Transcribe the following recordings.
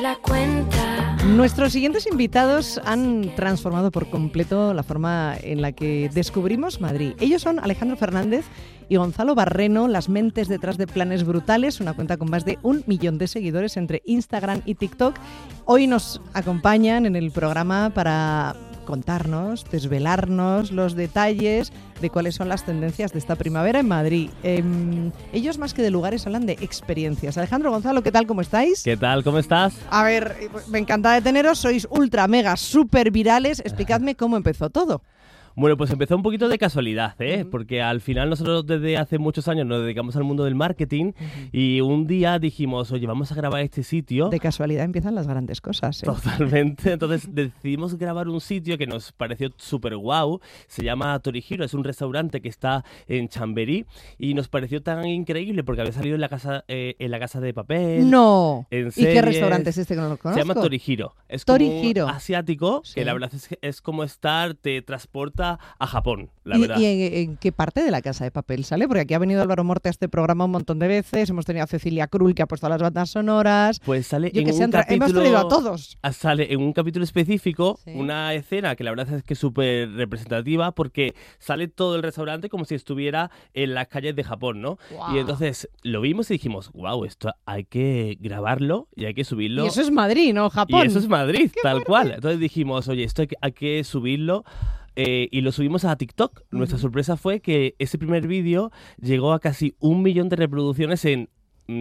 da cuenta. Nuestros siguientes invitados han transformado por completo la forma en la que descubrimos Madrid. Ellos son Alejandro Fernández y Gonzalo Barreno, las mentes detrás de Planes Brutales, una cuenta con más de 1 millón de seguidores entre Instagram y TikTok. Hoy nos acompañan en el programa para contarnos, desvelarnos los detalles de cuáles son las tendencias de esta primavera en Madrid. Ellos más que de lugares hablan de experiencias. Alejandro, Gonzalo, ¿qué tal? ¿Cómo estáis? ¿Qué tal? ¿Cómo estás? A ver, me encanta de teneros, sois ultra, mega, súper virales. Explicadme cómo empezó todo. Bueno, pues empezó un poquito de casualidad, porque al final nosotros desde hace muchos años nos dedicamos al mundo del marketing y un día dijimos, oye, vamos a grabar este sitio. De casualidad empiezan las grandes cosas, ¿eh? Totalmente. Entonces decidimos grabar un sitio que nos pareció súper guau. Se llama Torijiro, es un restaurante que está en Chamberí y nos pareció tan increíble porque había salido en la casa de papel. ¡No! En ¿Y series. qué restaurante es este que no lo conozco? Se llama Torijiro. Es Torijiro. como asiático, Sí. que la verdad es como te transporta a Japón, la ¿Y, verdad. y en qué parte de La Casa de Papel sale? Porque aquí ha venido Álvaro Morte a este programa un montón de veces, hemos tenido a Cecilia Krull que ha puesto las bandas sonoras. Pues sale Yo en que sé, un capítulo... hemos traído a todos. Sale en un capítulo específico, Sí. una escena que la verdad es que es súper representativa porque sale todo el restaurante como si estuviera en las calles de Japón, ¿no? Guau. Y entonces lo vimos y dijimos, wow, esto hay que grabarlo y hay que subirlo. Y eso es Madrid, ¿no? Japón. Y eso es Madrid, ¡Qué tal fuerte! cual. Entonces dijimos, oye, esto hay que subirlo. Y lo subimos a TikTok. Nuestra sorpresa fue que ese primer vídeo llegó a casi 1 millón de reproducciones en,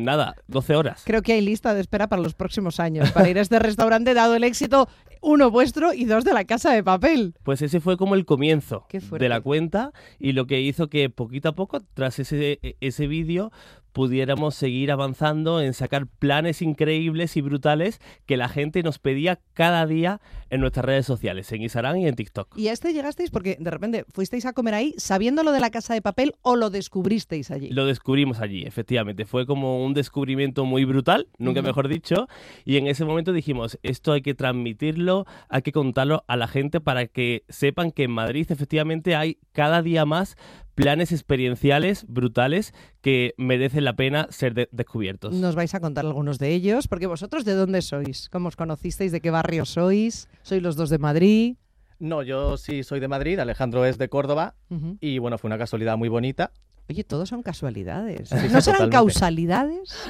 12 horas. Creo que hay lista de espera para los próximos años, para ir a este restaurante, dado el éxito, 1 vuestro y 2 de La Casa de Papel. Pues ese fue como el comienzo Qué fuerte. de la cuenta y lo que hizo que poquito a poco, tras ese vídeo, pudiéramos seguir avanzando en sacar planes increíbles y brutales que la gente nos pedía cada día en nuestras redes sociales, en Instagram y en TikTok. ¿Y a este llegasteis porque de repente fuisteis a comer ahí sabiendo lo de La Casa de Papel o lo descubristeis allí? Lo descubrimos allí, efectivamente. Fue como un descubrimiento muy brutal, nunca mejor dicho, y en ese momento dijimos, esto hay que transmitirlo, hay que contarlo a la gente para que sepan que en Madrid efectivamente hay cada día más planes experienciales brutales que merecen la pena ser descubiertos. Nos vais a contar algunos de ellos, porque vosotros ¿de dónde sois? ¿Cómo os conocisteis? ¿De qué barrio sois? ¿Sois los dos de Madrid? No, yo sí soy de Madrid, Alejandro es de Córdoba y bueno, fue una casualidad muy bonita. Oye, todos son casualidades. Sí, ¿No sí, serán totalmente. causalidades?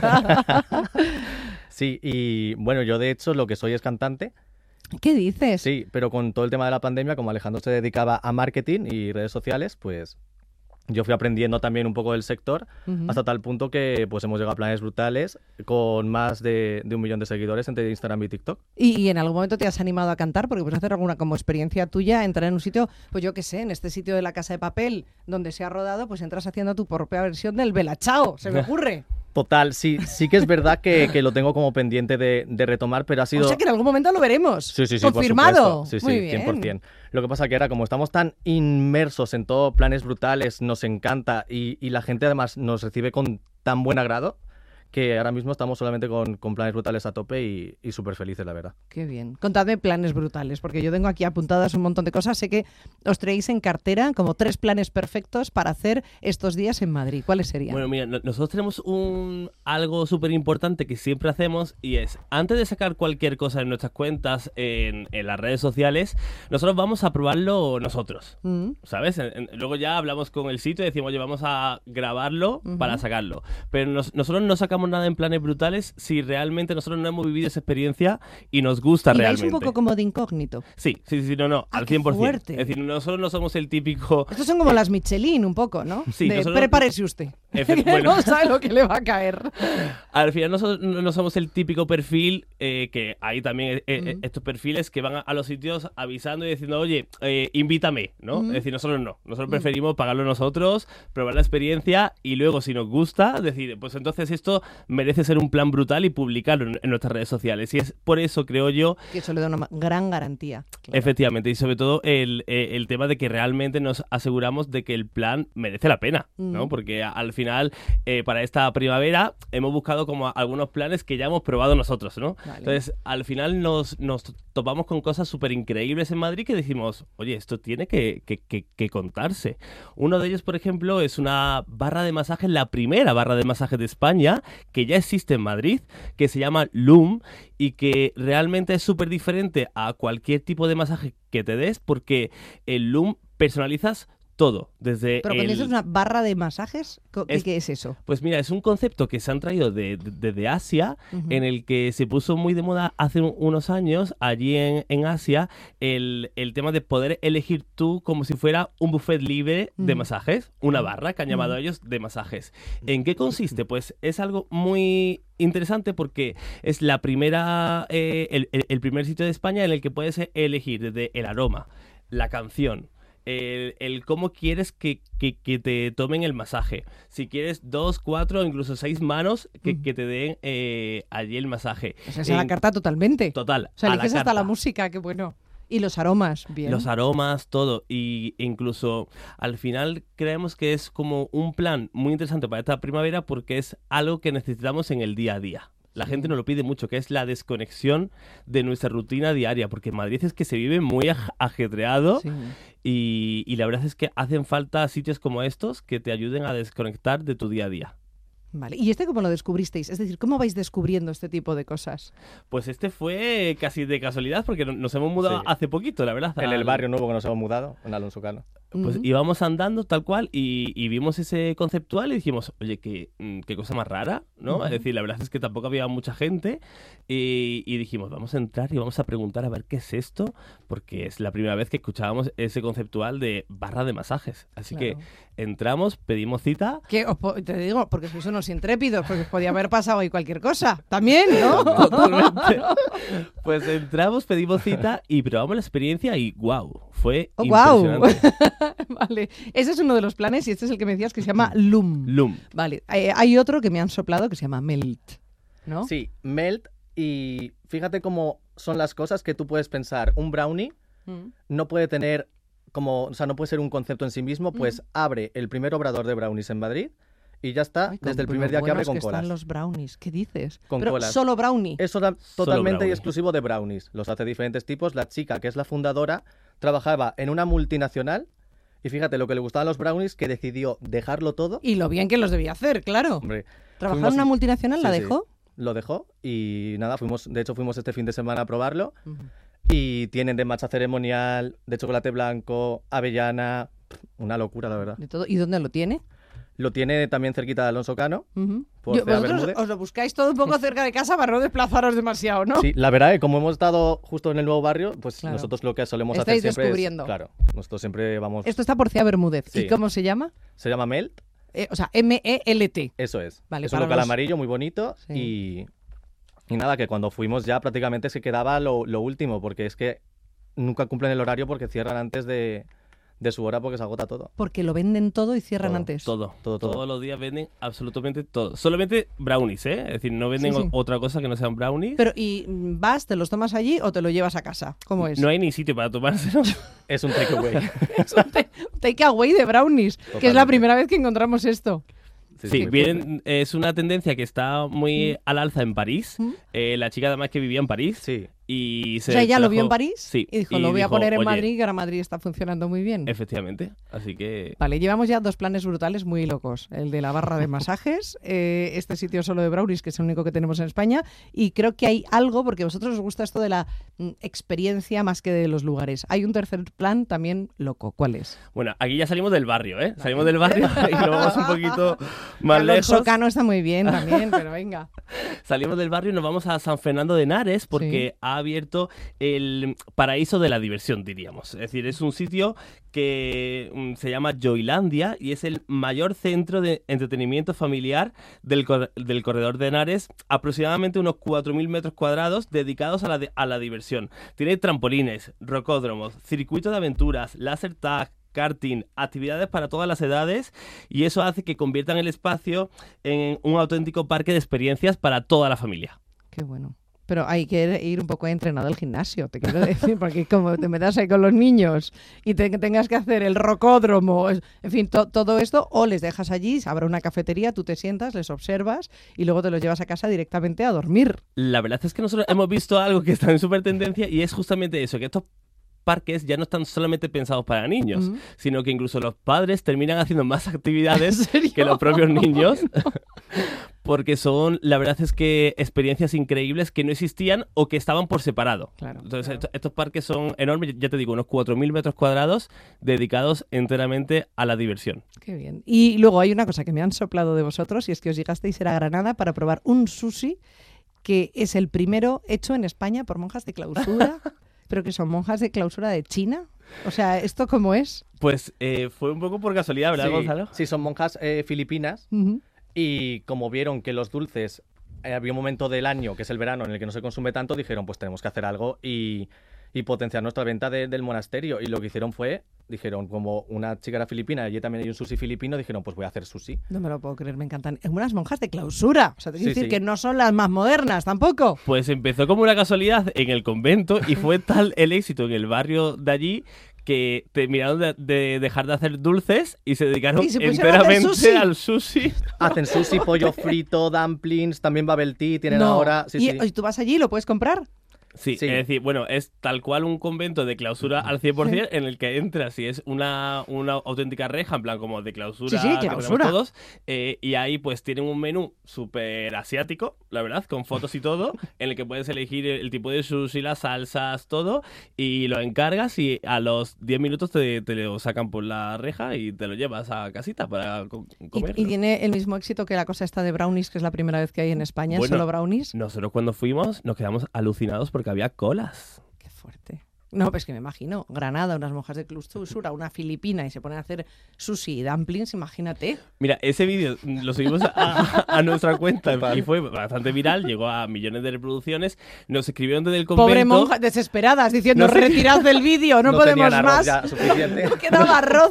Sí, y bueno, yo de hecho lo que soy es cantante, ¿Qué dices? sí, pero con todo el tema de la pandemia, como Alejandro se dedicaba a marketing y redes sociales, pues yo fui aprendiendo también un poco del sector hasta tal punto que pues hemos llegado a planes brutales con más de 1 millón de seguidores entre Instagram y TikTok. ¿Y en algún momento te has animado a cantar? Porque puedes hacer alguna como experiencia tuya, entrar en un sitio, pues yo qué sé, en este sitio de La Casa de Papel, donde se ha rodado, pues entras haciendo tu propia versión del Bella Ciao, se me ocurre. Total, sí que es verdad que lo tengo como pendiente de retomar, pero ha sido... O sea que en algún momento lo veremos. Sí, Confirmado. por supuesto. Sí, Muy sí, bien. 100%. Lo que pasa que ahora, como estamos tan inmersos en todo planes brutales, nos encanta y la gente además nos recibe con tan buen agrado que ahora mismo estamos solamente con planes brutales a tope y súper felices, la verdad. Qué bien. Contadme planes brutales, porque yo tengo aquí apuntadas un montón de cosas. Sé que os traéis en cartera como 3 planes perfectos para hacer estos días en Madrid. ¿Cuáles serían? Bueno, mira, nosotros tenemos algo súper importante que siempre hacemos y es, antes de sacar cualquier cosa en nuestras cuentas, en las redes sociales, nosotros vamos a probarlo nosotros, ¿sabes? Luego ya hablamos con el sitio y decimos, oye, vamos a grabarlo para sacarlo. Pero nosotros no sacamos nada en planes brutales si realmente nosotros no hemos vivido esa experiencia y nos gusta ¿Y vais realmente. un poco como de incógnito? Sí, no, Ah, al qué 100%. fuerte. Es decir, nosotros no somos el típico... Estos son como las Michelin un poco, ¿no? Sí, de nosotros- prepárese usted. Bueno. No sabe lo que le va a caer. Al final nosotros no somos el típico perfil que hay también estos perfiles que van a los sitios avisando y diciendo, oye, invítame, ¿no? Es decir, nosotros no. Nosotros preferimos pagarlo nosotros, probar la experiencia y luego, si nos gusta, decir, pues entonces esto merece ser un plan brutal y publicarlo en nuestras redes sociales. Y es por eso, creo yo, Que eso le da una gran garantía. Claro. efectivamente, y sobre todo el tema de que realmente nos aseguramos de que el plan merece la pena, ¿no? Porque al final, para esta primavera, hemos buscado como algunos planes que ya hemos probado nosotros, ¿no? Vale. Entonces, al final nos topamos con cosas súper increíbles en Madrid que decimos, oye, esto tiene que contarse. Uno de ellos, por ejemplo, es una barra de masaje, la primera barra de masaje de España, que ya existe en Madrid, que se llama Loom y que realmente es súper diferente a cualquier tipo de masaje que te des porque el Loom personalizas todo, desde Pero cuando dices una barra de masajes, ¿qué es eso? Pues mira, es un concepto que se han traído desde Asia, en el que se puso muy de moda hace unos años, allí en Asia, el tema de poder elegir tú como si fuera un buffet libre de masajes, una barra que han llamado ellos de masajes. ¿En qué consiste? Pues es algo muy interesante porque es la primera, el primer sitio de España en el que puedes elegir desde el aroma, la canción, el cómo quieres que te tomen el masaje. Si quieres 2, 4 o incluso 6 manos que te den allí el masaje. O sea, es a la carta totalmente. Total. O sea, eliges hasta la música, qué bueno. Y los aromas, bien. Los aromas, todo. Y incluso al final creemos que es como un plan muy interesante para esta primavera porque es algo que necesitamos en el día a día. La gente nos lo pide mucho, que es la desconexión de nuestra rutina diaria, porque en Madrid es que se vive muy ajetreado y la verdad es que hacen falta sitios como estos que te ayuden a desconectar de tu día a día. Vale, ¿y cómo lo descubristeis? Es decir, ¿cómo vais descubriendo este tipo de cosas? Pues fue casi de casualidad porque nos hemos mudado hace poquito, la verdad. En el barrio nuevo que nos hemos mudado, en Alonso Cano. Pues íbamos andando tal cual y vimos ese conceptual y dijimos, oye, qué cosa más rara, ¿no? Es decir, la verdad es que tampoco había mucha gente y dijimos, vamos a entrar y vamos a preguntar a ver qué es esto, porque es la primera vez que escuchábamos ese conceptual de barra de masajes. Así que entramos, pedimos cita. Te digo, porque sois unos intrépidos, porque podía haber pasado ahí cualquier cosa. También, ¿no? Totalmente. Pues entramos, pedimos cita y probamos la experiencia y ¡guau! Fue impresionante. Vale, ese es uno de los planes y este es el que me decías que se llama Loom. Loom. Vale, hay otro que me han soplado que se llama Melt, ¿no? Sí, Melt, y fíjate cómo son las cosas que tú puedes pensar. Un brownie no puede tener no puede ser un concepto en sí mismo, pues abre el primer obrador de brownies en Madrid y ya está, desde el primer día que abre con que colas. Están los brownies, ¿qué dices? Con Pero colas. Solo brownie. Eso totalmente y exclusivo de brownies. Los hace diferentes tipos. La chica, que es la fundadora, trabajaba en una multinacional y fíjate lo que le gustaban los brownies, que decidió dejarlo todo. Y lo bien que los debía hacer, claro. Hombre, ¿Trabajar en una multinacional la dejó? Sí, lo dejó y nada, fuimos este fin de semana a probarlo y tienen de matcha ceremonial, de chocolate blanco, avellana, una locura la verdad. De todo. ¿Y dónde lo tiene? Lo tiene también cerquita de Alonso Cano. Vosotros os lo buscáis todo un poco cerca de casa para no desplazaros demasiado, ¿no? Sí, la verdad es que como hemos estado justo en el nuevo barrio, pues nosotros lo que solemos hacer siempre descubriendo. Claro, nosotros siempre vamos... Esto está por Cía Bermúdez. Sí. ¿Y cómo se llama? Se llama Melt. O sea, M-E-L-T. Eso es. Vale, es un local amarillo muy bonito y nada, que cuando fuimos ya prácticamente se quedaba lo último, porque es que nunca cumplen el horario porque cierran antes de su hora porque se agota todo. Porque lo venden todo y cierran todo, antes. Todo. Todos los días venden absolutamente todo. Solamente brownies, ¿eh? Es decir, no venden otra cosa que no sean brownies. Pero, ¿y vas, te los tomas allí o te lo llevas a casa? ¿Cómo es? No hay ni sitio para tomárselo. Es un takeaway. Es un takeaway de brownies, Totalmente. que es la primera vez que encontramos esto. Sí, es una tendencia que está muy al alza en París. La chica además que vivía en París. Sí. Y O sea, ella lo vio en París sí, y dijo, lo voy a poner en "Oye, Madrid, que ahora Madrid está funcionando muy bien. Efectivamente, así que... Vale, llevamos ya 2 planes brutales muy locos. El de la barra de masajes, este sitio solo de brownies, que es el único que tenemos en España, y creo que hay algo, porque a vosotros os gusta esto de la experiencia más que de los lugares. Hay un tercer plan también loco. ¿Cuál es? Bueno, aquí ya salimos del barrio, ¿eh? Salimos del barrio y nos vamos un poquito más lejos. Alonso Cano está muy bien también, pero venga. Salimos del barrio y nos vamos a San Fernando de Henares porque ha abierto el paraíso de la diversión, diríamos. Es decir, es un sitio que se llama Joylandia y es el mayor centro de entretenimiento familiar del corredor de Henares, aproximadamente unos 4.000 metros cuadrados dedicados a la diversión. Tiene trampolines, rocódromos, circuito de aventuras, láser tag, karting, actividades para todas las edades, y eso hace que conviertan el espacio en un auténtico parque de experiencias para toda la familia. Qué bueno. Pero hay que ir un poco entrenado al gimnasio, te quiero decir, porque como te metas ahí con los niños y tengas que hacer el rocódromo, en fin, todo esto, o les dejas allí, habrá una cafetería, tú te sientas, les observas y luego te los llevas a casa directamente a dormir. La verdad es que nosotros hemos visto algo que está en súper tendencia y es justamente eso, que estos parques ya no están solamente pensados para niños, sino que incluso los padres terminan haciendo más actividades que los propios niños. Porque son, la verdad es que experiencias increíbles que no existían o que estaban por separado. Claro, Entonces, estos parques son enormes, ya te digo, unos 4.000 metros cuadrados dedicados enteramente a la diversión. Qué bien. Y luego hay una cosa que me han soplado de vosotros, y es que os llegasteis a Granada para probar un sushi que es el primero hecho en España por monjas de clausura, pero que son monjas de clausura de China. O sea, ¿esto cómo es? Pues fue un poco por casualidad, ¿verdad, Sí, Gonzalo? sí, son monjas filipinas. Y como vieron que los dulces, había un momento del año, que es el verano, en el que no se consume tanto, dijeron, pues tenemos que hacer algo y potenciar nuestra venta del monasterio. Y lo que hicieron fue, dijeron, como una chica era filipina y también hay un sushi filipino, dijeron, pues voy a hacer sushi. No me lo puedo creer, me encantan. Unas monjas de clausura. O sea, te quiero Sí, decir sí. que no son las más modernas tampoco. Pues empezó como una casualidad en el convento y fue tal el éxito en el barrio de allí que terminaron de dejar de hacer dulces y se dedicaron Y se pusieron a hacer enteramente al sushi. Hacen sushi, pollo frito, dumplings, también bubble tea, tienen No. ahora... Sí, y, sí. y tú vas allí y lo puedes comprar. Sí, Sí. es decir, bueno, es tal cual un convento de clausura al 100% en el que entras y es una auténtica reja, en plan como de clausura, Sí, sí, que clausura. tenemos todos, y ahí pues tienen un menú súper asiático, la verdad, con fotos y todo, en el que puedes elegir el tipo de sushi, las salsas, todo, y lo encargas y a los 10 minutos te lo sacan por la reja y te lo llevas a casita para comer. Y tiene el mismo éxito que la cosa esta de brownies, que es la primera vez que hay en España, Bueno, solo brownies. Nosotros cuando fuimos nos quedamos alucinados porque había colas. Qué fuerte. No, pues que me imagino. Granada, unas monjas de clausura, una filipina y se ponen a hacer sushi y dumplings, imagínate. Mira, ese vídeo lo subimos a nuestra cuenta y fue bastante viral, llegó a millones de reproducciones. Nos escribieron desde el convento. Pobre monjas desesperadas diciendo, No sé- retirad del vídeo, no podemos tenían arroz más. ya suficiente. No quedaba arroz.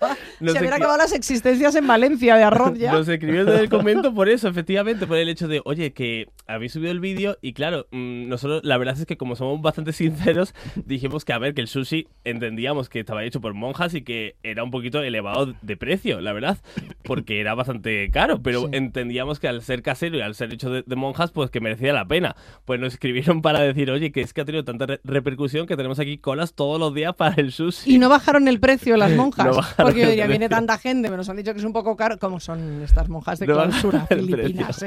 No Se sé habían qué- acabado las existencias en Valencia de arroz ya. Nos escribieron desde el convento por eso, efectivamente, por el hecho de, oye, que habéis subido el vídeo y claro, nosotros la verdad es que como somos bastante sinceros, dijimos que a ver, que el sushi entendíamos que estaba hecho por monjas y que era un poquito elevado de precio, la verdad, porque era bastante caro, pero Sí. entendíamos que al ser casero y al ser hecho de monjas, pues que merecía la pena. Pues nos escribieron para decir, oye, que es que ha tenido tanta repercusión que tenemos aquí colas todos los días para el sushi. Y no bajaron el precio las monjas. No bajaron porque yo el diría, viene precio. tanta gente, me nos han dicho que es un poco caro. ¿Cómo son estas monjas de No clausura bajaron el filipinas?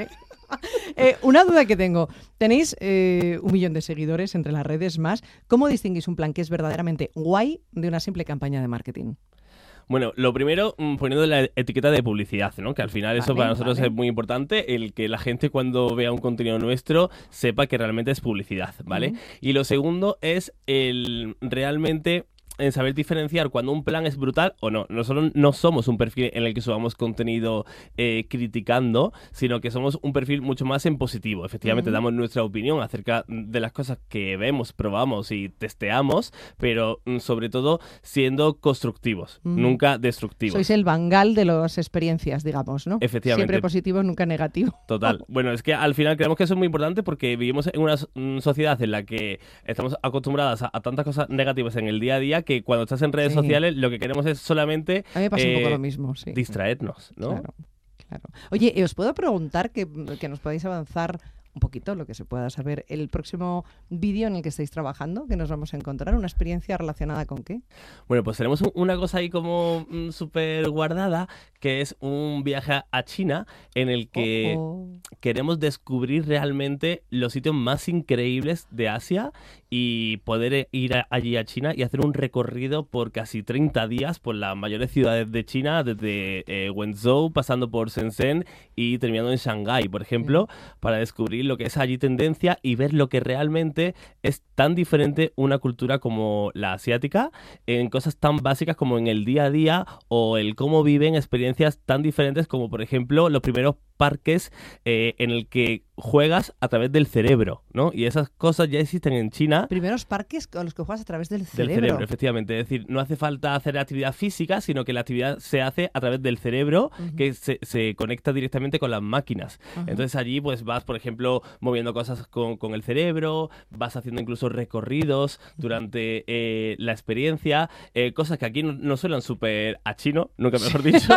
Una duda que tengo. Tenéis 1 millón de seguidores entre las redes más. ¿Cómo distinguís un plan que es verdaderamente guay de una simple campaña de marketing? Bueno, lo primero, poniendo la etiqueta de publicidad, ¿no? Que al final eso Vale, para nosotros vale. es muy importante, el que la gente cuando vea un contenido nuestro sepa que realmente es publicidad, ¿vale? Y lo segundo es el realmente en saber diferenciar cuando un plan es brutal o no. Nosotros no somos un perfil en el que subamos contenido criticando, sino que somos un perfil mucho más en positivo. Efectivamente, damos nuestra opinión acerca de las cosas que vemos, probamos y testeamos, pero sobre todo siendo constructivos, nunca destructivos. Sois el Bangal de las experiencias, digamos, ¿no? Efectivamente. Siempre positivo, nunca negativo. Total. Bueno, es que al final creemos que eso es muy importante porque vivimos en una sociedad en la que estamos acostumbradas a tantas cosas negativas en el día a día que cuando estás en redes Sí. sociales lo que queremos es solamente A mí me pasa un poco lo mismo, sí. distraernos, ¿no? Claro, claro. Oye, ¿os puedo preguntar que nos podáis avanzar un poquito, lo que se pueda saber, el próximo vídeo en el que estáis trabajando, que nos vamos a encontrar? ¿Una experiencia relacionada con qué? Bueno, pues tenemos una cosa ahí como súper guardada, que es un viaje a China en el que queremos descubrir realmente los sitios más increíbles de Asia y poder ir allí a China y hacer un recorrido por casi 30 días por las mayores ciudades de China, desde Wenzhou, pasando por Shenzhen y terminando en Shanghái, por ejemplo, para descubrir lo que es allí tendencia y ver lo que realmente es tan diferente una cultura como la asiática en cosas tan básicas como en el día a día o el cómo viven experiencias tan diferentes como, por ejemplo, los primeros parques en el que juegas a través del cerebro, ¿no? Y esas cosas ya existen en China. Primeros parques con los que juegas a través del Del cerebro. cerebro, efectivamente. Es decir, no hace falta hacer actividad física, sino que la actividad se hace a través del cerebro, que se conecta directamente con las máquinas. Entonces allí pues vas, por ejemplo, moviendo cosas con el cerebro, vas haciendo incluso recorridos durante la experiencia, cosas que aquí no suenan súper a chino, nunca mejor dicho,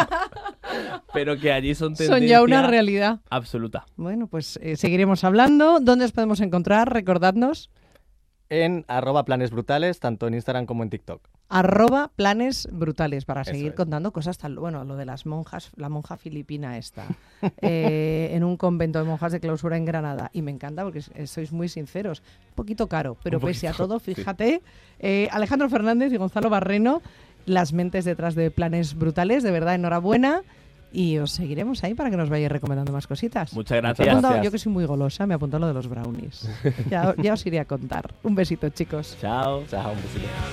pero que allí son tendencia Son ya una realidad. absoluta. Bueno, pues seguiremos hablando. ¿Dónde os podemos encontrar? Recordadnos. en @planesbrutales, tanto en Instagram como en TikTok. @planesbrutales para seguir contando cosas tan... Bueno, lo de las monjas, la monja filipina esta, en un convento de monjas de clausura en Granada. Y me encanta porque sois muy sinceros. Un poquito caro, pero pese a todo, fíjate, Alejandro Fernández y Gonzalo Barreno, las mentes detrás de Planes Brutales, de verdad, enhorabuena. Y os seguiremos ahí para que nos vayáis recomendando más cositas. Muchas gracias. Yo que soy muy golosa, me apunto lo de los brownies. Ya os iré a contar. Un besito, chicos. Chao. Chao, un besito.